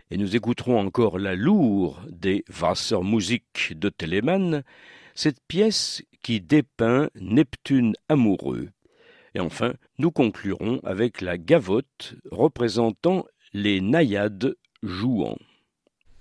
et nous écouterons encore la lourde des Wassermusik de Telemann, cette pièce qui dépeint Neptune amoureux. Et enfin, nous conclurons avec la gavotte représentant les naïades jouant.